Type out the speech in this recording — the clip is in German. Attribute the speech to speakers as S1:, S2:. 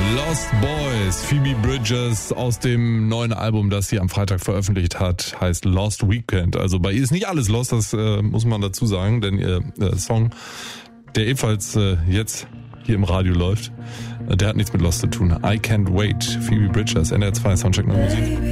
S1: Lost Boys, Phoebe Bridgers aus dem neuen Album, das sie am Freitag veröffentlicht hat, heißt Lost Weekend. Also bei ihr ist nicht alles lost, das muss man dazu sagen, denn ihr Song, der ebenfalls jetzt hier im Radio läuft, der hat nichts mit Lost zu tun. I Can't Wait, Phoebe Bridgers, NDR 2 Soundcheck Neue Musik.